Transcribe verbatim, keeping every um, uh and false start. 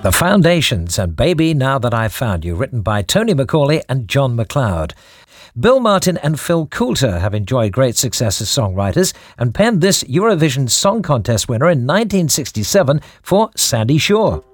The Foundations and Baby Now That I've Found You, written by Tony Macaulay and John McLeod. Bill Martin and Phil Coulter have enjoyed great success as songwriters and penned this Eurovision Song Contest winner in nineteen sixty-seven for Sandie Shaw.